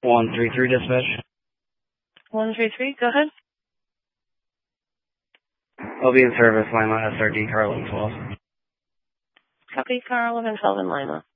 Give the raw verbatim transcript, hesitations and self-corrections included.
one three three dispatch. one three three, go ahead. I'll be in service, Lima, S R D, car eleven twelve. Copy, car eleven twelve in Lima.